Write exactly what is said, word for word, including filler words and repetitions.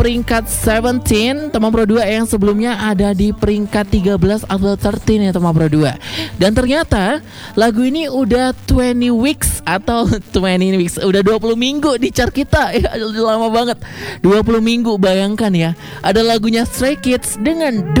peringkat seventeen Teman Pro dua, yang sebelumnya ada di peringkat tiga belas atau thirteen ya Teman Pro dua. Dan ternyata lagu ini udah twenty weeks atau twenty weeks, udah dua puluh minggu di chart kita ya, lama banget. Dua puluh minggu, bayangkan ya. Ada lagunya Stray Kids dengan